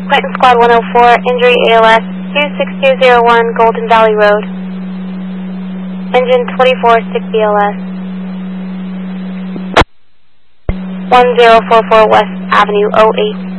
Clinton Squad 104, injury ALS 26201 Golden Valley Road. Engine 2460 LS. 1044 West Avenue 08.